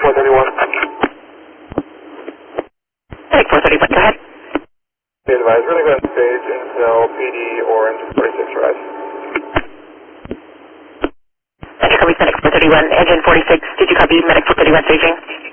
431. Medic 431, go ahead. Be advised, really go ahead and stage until PD or engine 46 arrives. Medic 431, engine 46, did you copy Medic 431 staging?